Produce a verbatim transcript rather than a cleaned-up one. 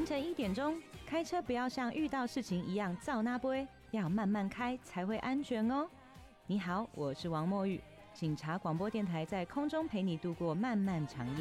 晨一点钟，开车不要像遇到事情一样照那杯，要慢慢开才会安全哦。你好，我是王墨玉，警察广播电台在空中陪你度过漫漫长夜。